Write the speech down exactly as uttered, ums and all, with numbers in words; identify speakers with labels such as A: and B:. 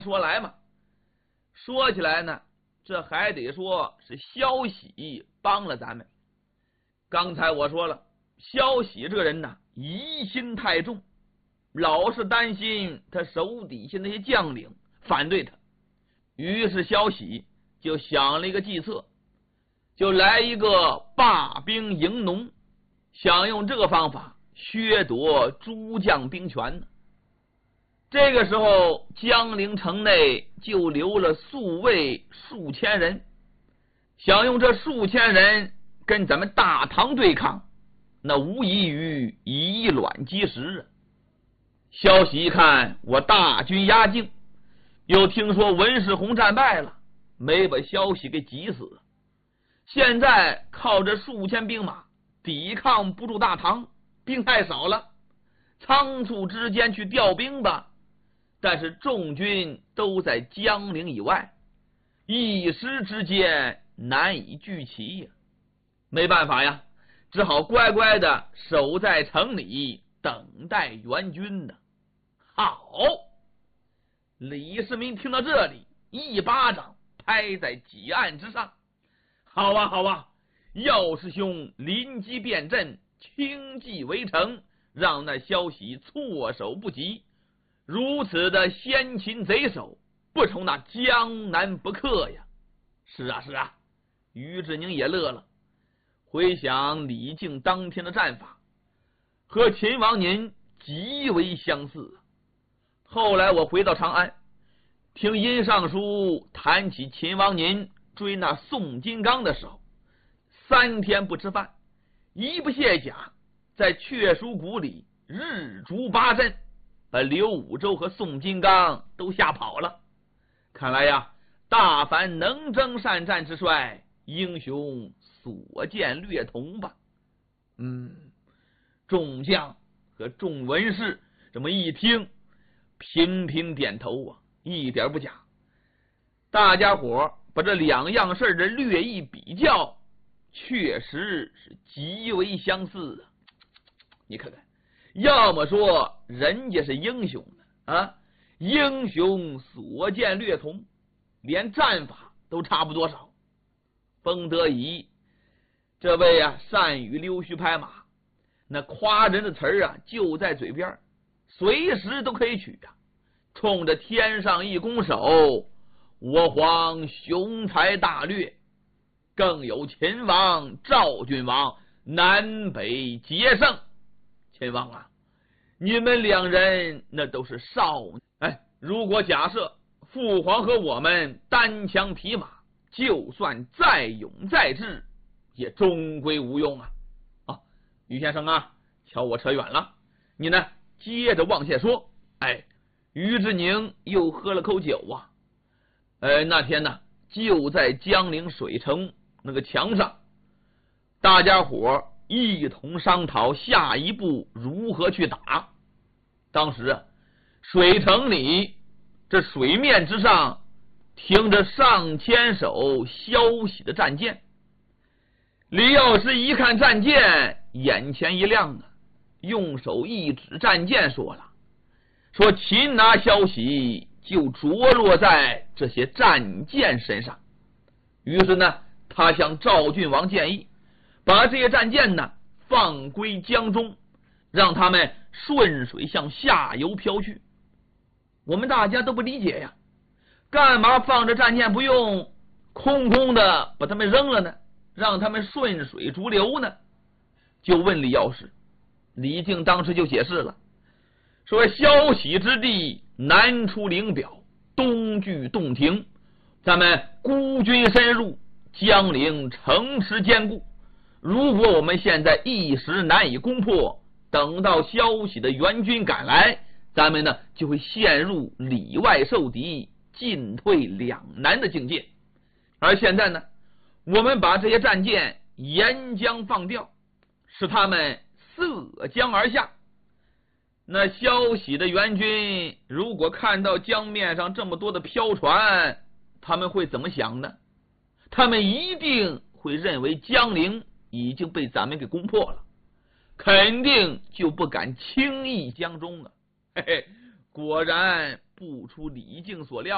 A: 说来嘛，说起来呢，这还得说是萧喜帮了咱们。刚才我说了，萧喜这个人呢，疑心太重，老是担心他手底下那些将领反对他，于是萧喜就想了一个计策，就来一个罢兵迎农，想用这个方法削夺诸将兵权呢。这个时候，江陵城内就留了宿卫数千人，想用这数千人跟咱们大唐对抗，那无异于以卵击石啊。萧喜一看我大军压境，又听说文世宏战败了，没把萧喜给急死了。现在靠着数千兵马抵抗不住大唐，兵太少了，仓促之间去调兵吧，但是众军都在江陵以外，一时之间难以聚齐呀。没办法呀，只好乖乖的守在城里等待援军呢。好，李世民听到这里，一巴掌拍在几案之上。好啊好啊，药师兄临机变阵，轻骑围城，让那萧喜措手不及。如此的先擒贼首，不愁那江南不克呀。是啊是啊，于志宁也乐了，回想李靖当天的战法和秦王您极为相似。后来我回到长安，听殷尚书谈起秦王您追那宋金刚的时候，三天不吃饭，一不卸甲，在雀书谷里日逐八阵，把刘武周和宋金刚都吓跑了。看来呀，大凡能征善战之帅，英雄所见略同吧。嗯，众将和众文士这么一听，频频点头啊，一点不假。大家伙把这两样事的略一比较，确实是极为相似啊。你看看，要么说人家是英雄呢啊，英雄所见略同，连战法都差不多少。封德仪这位啊，善于溜须拍马，那夸人的词儿啊就在嘴边，随时都可以取啊。冲着天上一拱手，我皇雄才大略，更有秦王赵郡王南北皆胜。秦王啊，你们两人那都是少哎，如果假设父皇和我们单枪匹马，就算再勇再智，也终归无用啊！啊，于先生啊，瞧我扯远了，你呢接着往下说。哎，于志宁又喝了口酒啊。呃，那天呢，就在江陵水城那个墙上，大家伙一同商讨下一步如何去打。当时啊，水城里这水面之上停着上千艘萧喜的战舰。李药师一看战舰，眼前一亮啊，用手一指战舰，说了：“说擒拿萧喜就着落在这些战舰身上。”于是呢，他向赵郡王建议，把这些战舰呢放归江中，让他们顺水向下游飘去。我们大家都不理解呀，干嘛放着战舰不用，空空的把他们扔了呢？让他们顺水逐流呢？就问李药师。李靖当时就解释了，说萧喜之地南出灵表，东据洞庭，咱们孤军深入，江陵城池坚固，如果我们现在一时难以攻破，等到萧喜的援军赶来，咱们呢就会陷入里外受敌，进退两难的境界。而现在呢，我们把这些战舰沿江放掉，使他们涉江而下。那萧喜的援军如果看到江面上这么多的飘船，他们会怎么想呢？他们一定会认为江陵已经被咱们给攻破了，肯定就不敢轻易江中了。嘿嘿，果然不出李靖所料。